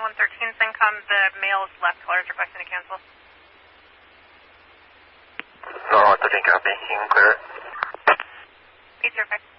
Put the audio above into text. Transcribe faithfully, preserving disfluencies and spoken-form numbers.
one thirteen, Syncom, the male is left, caller is requesting to cancel. Normal one thirteen, copy. You can clear it. eight zero five.